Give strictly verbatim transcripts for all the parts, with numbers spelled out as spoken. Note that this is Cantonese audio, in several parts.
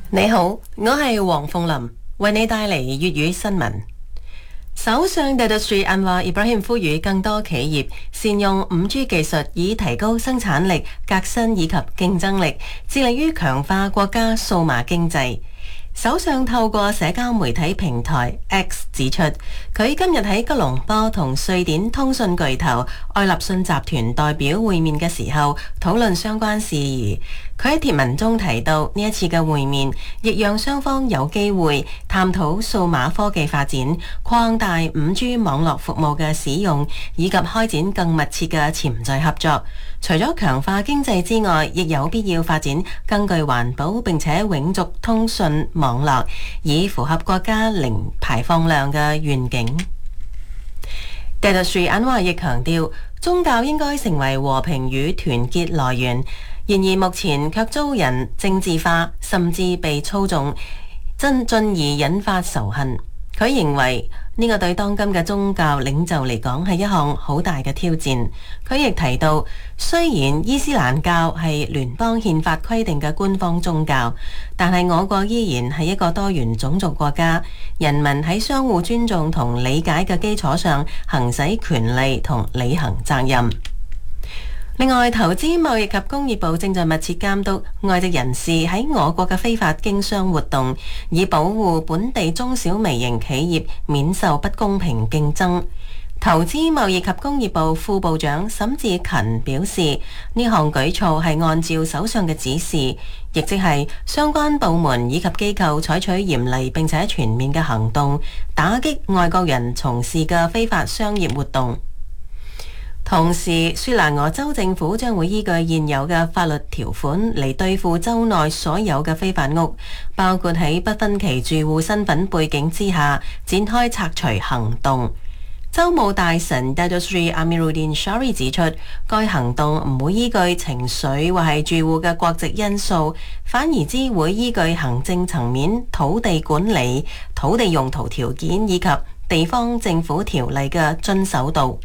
你好，我係黃鳳琳，為你帶嚟粵語新聞。首相 Datuk Seri Anwar Ibrahim 呼籲更多企業善用 五 G 技術，以提高生產力、革新以及競爭力，致力於強化國家數碼經濟。首相透過社交媒體平台 X 指出，佢今日喺吉隆坡同瑞典通訊巨頭愛立信集團代表會面嘅時候，討論相關事宜。佢喺貼文中提到，呢一次嘅會面亦讓雙方有機會探討數碼科技發展、擴大 五 G 網絡服務嘅使用，以及開展更密切嘅潛在合作。除咗強化經濟之外，亦有必要發展更具環保並且永續通訊網絡，以符合國家零排放量嘅願景。Datuk Seri Anwar亦強調，宗教應該成為和平與團結來源，然而目前卻遭人政治化，甚至被操縱，真進而引發仇恨。佢認為呢個對當今嘅宗教領袖嚟講係一項好大嘅挑戰。佢亦提到，雖然伊斯蘭教係聯邦憲法規定嘅官方宗教，但係我國依然係一個多元種族國家，人民喺相互尊重同理解嘅基礎上行使權利同履行責任。另外，投資貿易及工業部正在密切監督外籍人士喺我國嘅非法經商活動，以保護本地中小微型企業免受不公平競爭。投資貿易及工業部副部長沈志勤表示，呢項舉措係按照首相嘅指示，亦即係相關部門以及機構採取嚴厲並且全面嘅行動，打擊外國人從事嘅非法商業活動。同時，雪蘭莪州政府將會依據現有嘅法律條款嚟對付州內所有嘅非法屋，包括喺不分其住戶身份背景之下展開拆除行動。州務大臣 Datuk Seri Amiruddin Shari 指出，該行動唔會依據情緒或係住戶嘅國籍因素，反而之會依據行政層面、土地管理、土地用途條件以及地方政府條例嘅遵守度。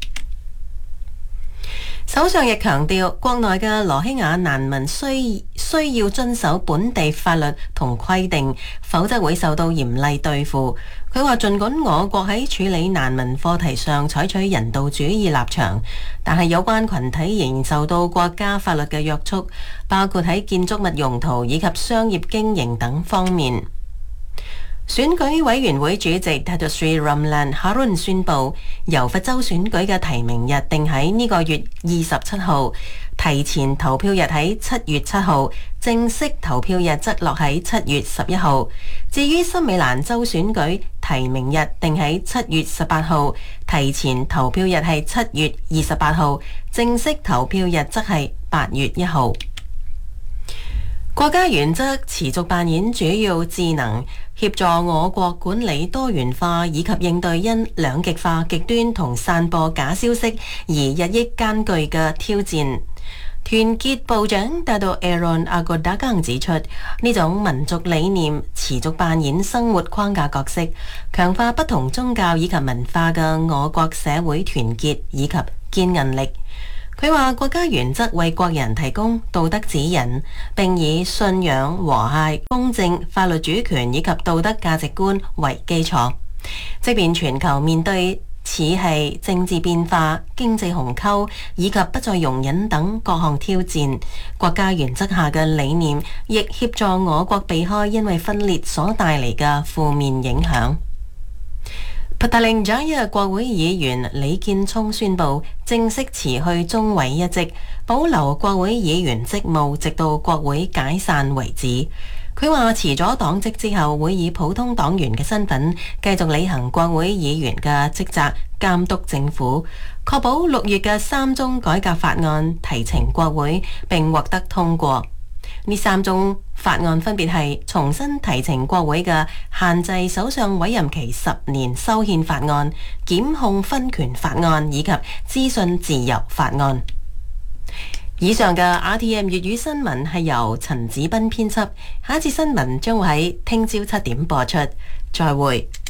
首相亦強調，國內嘅羅興亞難民需需要遵守本地法律同規定，否則會受到嚴厲對付。佢話，儘管我國喺處理難民課題上採取人道主義立場，但係有關群體仍然受到國家法律嘅約束，包括喺建築物用途以及商業經營等方面。選舉委員會主席 Datuk Seri Ramlan Harun 宣布，柔佛州選舉嘅提名日定喺呢個月二十七號，提前投票日喺七月七號，正式投票日則落喺七月十一號。至於森美蘭州選舉，提名日定喺七月十八號，提前投票日係七月二十八號，正式投票日則係八月一號。國家原則持續扮演主要智能，協助我國管理多元化以及應對因兩極化極端同散播假消息而日益艱巨嘅挑戰。團結部長 Dato' Aaron Agodagang 指出，呢種民族理念持續扮演生活框架角色，強化不同宗教以及文化嘅我國社會團結以及堅韌力。佢話，國家原則為國人提供道德指引，並以信仰、和諧、公正、法律主權以及道德價值觀為基礎。即便全球面對似係政治變化、經濟鴻溝以及不再容忍等各項挑戰，國家原則下嘅理念亦協助我國避開因為分裂所帶嚟嘅負面影響。Petaling Jaya 國會議員李建聰宣布正式辭去中委一職，保留國會議員職務直到國會解散為止。佢話辭咗黨職之後，會以普通黨員嘅身份繼續履行國會議員嘅職責，監督政府，確保六月嘅三宗改革法案提呈國會並獲得通過。呢三宗法案分別係重新提呈國會嘅限制首相委任期十年修憲法案、檢控分權法案以及資訊自由法案。以上嘅 R T M 粵語新聞係由陳子斌編輯，下一次新聞將會喺聽朝七點播出。再會。